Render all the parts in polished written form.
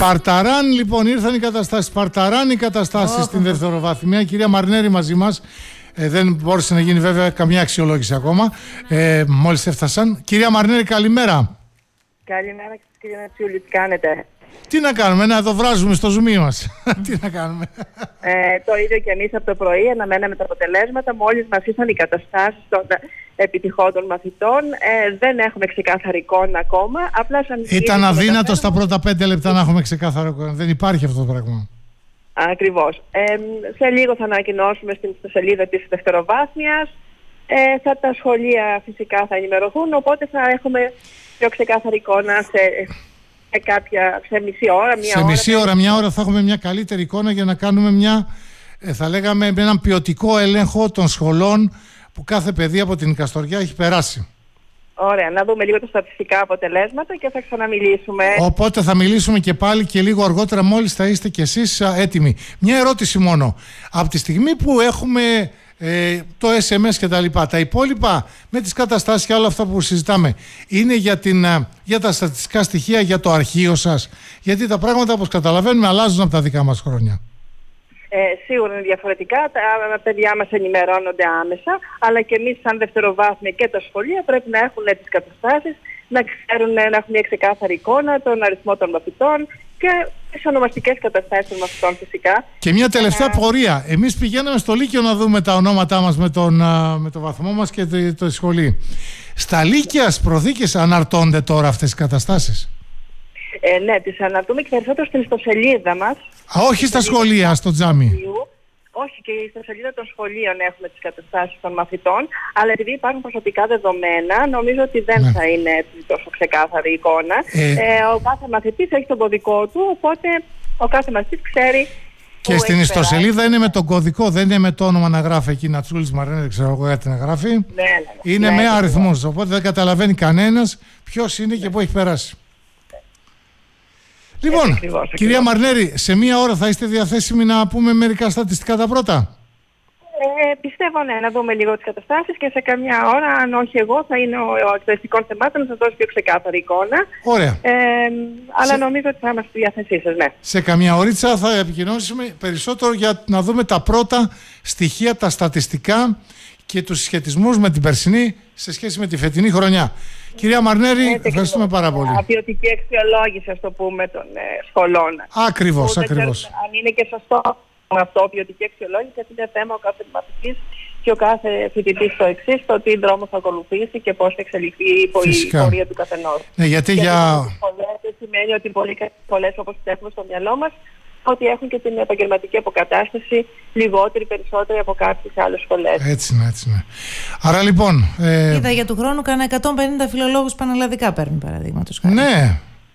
Σπαρταράν, λοιπόν, ήρθαν οι καταστάσεις. Σπαρταράν οι καταστάσεις στην δευτεροβάθμια. Η κυρία Μαρνέρη μαζί μας. Δεν μπόρεσε να γίνει βέβαια καμία αξιολόγηση ακόμα. Μόλις έφτασαν. Κυρία Μαρνέρη, καλημέρα. Καλημέρα κύριε Νατσιούλη, τι κάνετε? Τι να κάνουμε, να το βράζουμε στο ζουμί μας. Τι να κάνουμε. Το ίδιο και εμείς από το πρωί αναμέναμε τα αποτελέσματα. Μόλις μας ήρθαν οι καταστάσεις των επιτυχών των μαθητών, δεν έχουμε ξεκάθαρη εικόνα ακόμα. Απλά σαν ήταν αδύνατο στα πρώτα 5 λεπτά να έχουμε ξεκάθαρο εικόνα. Δεν υπάρχει αυτό το πράγμα. Ακριβώς. Σε λίγο θα ανακοινώσουμε στην σελίδα της δευτεροβάθμιας. Τα σχολεία φυσικά θα ενημερωθούν, οπότε θα έχουμε πιο ξεκάθαρη εικόνα σε μισή ώρα, μια ώρα θα έχουμε μια καλύτερη εικόνα για να κάνουμε θα λέγαμε, έναν ποιοτικό έλεγχο των σχολών που κάθε παιδί από την Καστοριά έχει περάσει. Ωραία, να δούμε λίγο τα στατιστικά αποτελέσματα και θα ξαναμιλήσουμε. Οπότε θα μιλήσουμε και πάλι και λίγο αργότερα μόλις θα είστε κι εσείς έτοιμοι. Μια ερώτηση μόνο. Από τη στιγμή που έχουμε το SMS και τα λοιπά, τα υπόλοιπα με τις καταστάσεις και όλα αυτά που συζητάμε είναι για τα στατιστικά στοιχεία, για το αρχείο σας? Γιατί τα πράγματα, όπως καταλαβαίνουμε, αλλάζουν από τα δικά μας χρόνια. Σίγουρα είναι διαφορετικά. Τα παιδιά μας ενημερώνονται άμεσα, αλλά και εμείς σαν δευτεροβάθμια και τα σχολεία πρέπει να έχουν τις καταστάσεις, να ξέρουν, να έχουν μια ξεκάθαρη εικόνα, τον αριθμό των μαθητών και τις ονομαστικές καταστάσεις των μαθητών φυσικά. Και μια τελευταία πορεία. Εμείς πηγαίναμε στο Λύκειο να δούμε τα ονόματά μας με το βαθμό μας και το σχολείο. Στα Λύκεια προθήκες αναρτώνται τώρα αυτές οι καταστάσεις? Ναι, τις αναρτούμε και περισσότερο στην ιστοσελίδα μας. Όχι στα σχολεία, στο τζάμι. Όχι, και στα σελίδα των σχολείων έχουμε τις καταστάσεις των μαθητών, αλλά επειδή υπάρχουν προσωπικά δεδομένα, νομίζω ότι δεν θα είναι τόσο ξεκάθαρη η εικόνα. Ο κάθε μαθητής έχει τον κωδικό του, οπότε ο κάθε μαθητής ξέρει. Και στην ιστοσελίδα είναι με τον κωδικό, δεν είναι με το όνομα να γράφει εκεί Νατσούλης Μαρνέρη, δεν ξέρω εγώ γιατί να γράφει. Είναι με αριθμούς, οπότε δεν καταλαβαίνει κανένας ποιος είναι και πού έχει περάσει. Λοιπόν, κυρία Μαρνέρη, σε μία ώρα θα είστε διαθέσιμοι να πούμε μερικά στατιστικά τα πρώτα? Πιστεύω ναι, να δούμε λίγο τις καταστάσεις και σε καμιά ώρα, αν όχι εγώ, θα είναι ο εκπαιδευτικών θεμάτων να σας δώσει πιο ξεκάθαρη εικόνα. Ωραία. Αλλά νομίζω ότι θα είμαστε στη διάθεσή σας, ναι. Σε καμιά ωρίτσα θα επικοινωνήσουμε περισσότερο για να δούμε τα πρώτα στοιχεία, τα στατιστικά και τους συσχετισμούς με την περσινή σε σχέση με τη φετινή χρονιά. Κυρία Μαρνέρη, ευχαριστούμε πάρα πολύ. Ποιοτική αξιολόγηση, ας το πούμε, των σχολών. Ακριβώς. Αν είναι και σωστό αυτό, ποιοτική αξιολόγηση, γιατί είναι θέμα ο κάθε μαθητής και ο κάθε φοιτητής το εξής, το τι δρόμο θα ακολουθήσει και πώς θα εξελιχθεί η πορεία του καθενός. Ναι, γιατί δεν σημαίνει ότι πολλοί σχολές όπως τις έχουμε στο μυαλό μας, ότι έχουν και την επαγγελματική αποκατάσταση λιγότερη, περισσότερη από κάποιες άλλες σχολές. Έτσι είναι. Άρα λοιπόν... Είδα για του χρόνου κάνα 150 φιλολόγους πανελλαδικά παίρνουν, παραδείγματος χάρη. Ναι.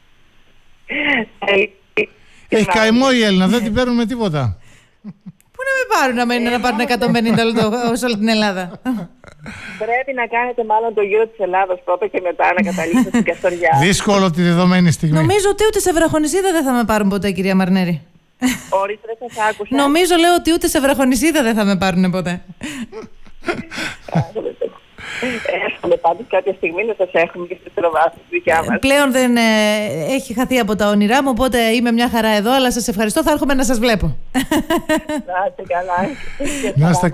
Έχει καημό η Έλληνα, δεν την παίρνουν με τίποτα. Πού να με πάρουν άμα είναι να πάρουν 150 σε όλη την Ελλάδα? Πρέπει να κάνετε μάλλον το γύρο της Ελλάδας πρώτα και μετά να καταλήξετε στην Καστοριά. Δύσκολο τη δεδομένη στιγμή. Νομίζω ότι ούτε σε βραχονισίδα δεν θα με πάρουν ποτέ, κυρία Μαρνέρη. Ορίστε, δεν σας άκουσα. Νομίζω, λέω, ότι ούτε σε βραχονισίδα δεν θα με πάρουν ποτέ. Εύχομαι πάντως κάποια στιγμή να σας έχουμε και στη δευτεροβάθμια δικιά μας. Πλέον δεν έχει χαθεί από τα όνειρά μου, οπότε είμαι μια χαρά εδώ, αλλά σας ευχαριστώ, θα έρχομαι να σας βλέπω. Να είστε καλά. Να είστε